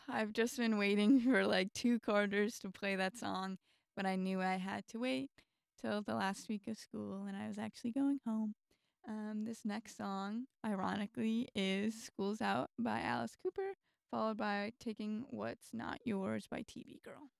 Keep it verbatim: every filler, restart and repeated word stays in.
I've just been waiting for like two quarters to play that song, but I knew I had to wait till the last week of school and I was actually going home. Um, this next song, ironically, is School's Out by Alice Cooper, followed by Taking What's Not Yours by T V Girl.